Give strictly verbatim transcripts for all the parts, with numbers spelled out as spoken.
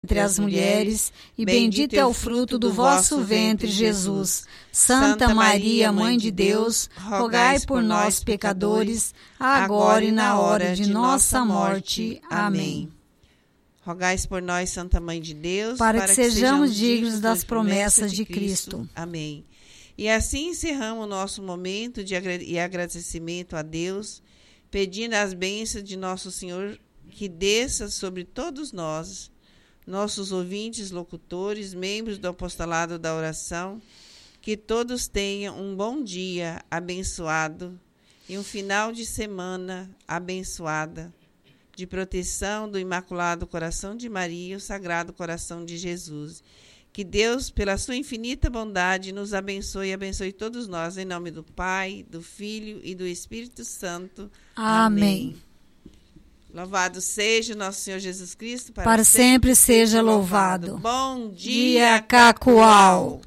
entre as mulheres, e bendito é o fruto do vosso ventre, Jesus. Santa Maria, Mãe de Deus, rogai por nós, pecadores, agora e na hora de nossa morte. Amém. Rogai por nós, Santa Mãe de Deus, para, para que, que sejamos dignos das promessas de Cristo. Cristo. Amém. E assim encerramos o nosso momento de agradecimento a Deus, pedindo as bênçãos de nosso Senhor que desça sobre todos nós, nossos ouvintes, locutores, membros do apostolado da oração, que todos tenham um bom dia abençoado e um final de semana abençoada, de proteção do Imaculado Coração de Maria e o Sagrado Coração de Jesus. Que Deus, pela sua infinita bondade, nos abençoe e abençoe todos nós, em nome do Pai, do Filho e do Espírito Santo. Amém. Amém. Louvado seja nosso Senhor Jesus Cristo, para, para sempre, sempre seja louvado. louvado. Bom dia, dia Cacoal.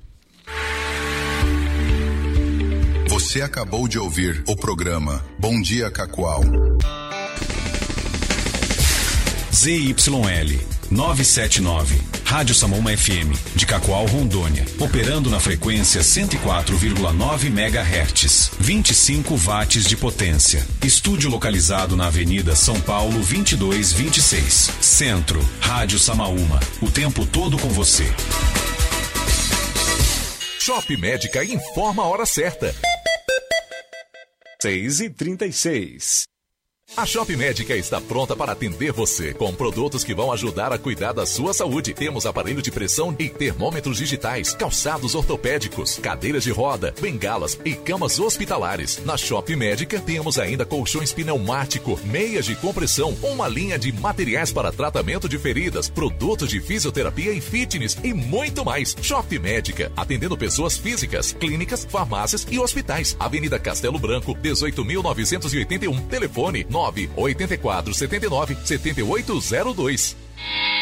Você acabou de ouvir o programa Bom Dia Cacoal. Z Y L novecentos e setenta e nove, Rádio Samoma F M, de Cacoal, Rondônia, operando na frequência cento e quatro vírgula nove megahertz, vinte e cinco watts de potência. Estúdio localizado na Avenida São Paulo vinte e dois vinte e seis. Centro, Rádio Samaúma, o tempo todo com você. Shop Médica informa a hora certa. seis e trinta e seis. A Shop Médica está pronta para atender você com produtos que vão ajudar a cuidar da sua saúde. Temos aparelho de pressão e termômetros digitais, calçados ortopédicos, cadeiras de roda, bengalas e camas hospitalares. Na Shop Médica temos ainda colchões pneumático, meias de compressão, uma linha de materiais para tratamento de feridas, produtos de fisioterapia e fitness e muito mais. Shop Médica, atendendo pessoas físicas, clínicas, farmácias e hospitais. Avenida Castelo Branco, dezoito mil novecentos e oitenta e um. Telefone nove oito quatro sete nove sete oito zero dois.